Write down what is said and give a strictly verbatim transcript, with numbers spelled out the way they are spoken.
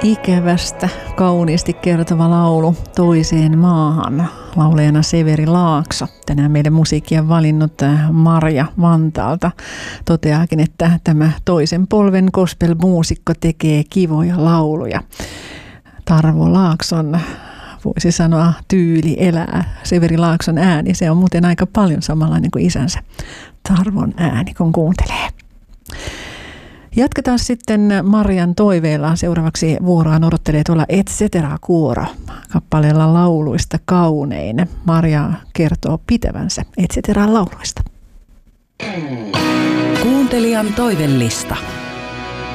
Ikävästä kauniisti kertova laulu Toiseen maahan. Laulajana Severi Laakso. Tänään meille musiikkia valinnut Marja Vantaalta toteaakin, että tämä toisen polven gospel-muusikko tekee kivoja lauluja. Tarvo Laakson, voisi sanoa, tyyli elää. Severi Laakson ääni, se on muuten aika paljon samanlainen kuin isänsä Tarvon ääni, kun kuuntelee. Jatketaan sitten Marjan toiveella. Seuraavaksi vuoroaan odottelee tuolla Et cetera-kuoro kappaleella lauluista kaunein. Marja kertoo pitävänsä Et cetera lauluista. Kuuntelijan toivellista.